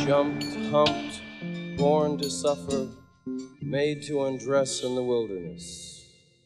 jumped, humped, born to suffer, made to undress in the wilderness.